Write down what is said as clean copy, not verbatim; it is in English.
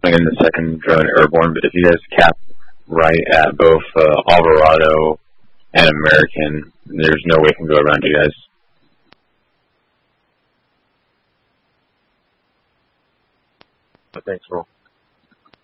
in the second drone airborne, but if you guys cap right at both Alvarado and American, there's no way it can go around you guys. Thanks, Roll.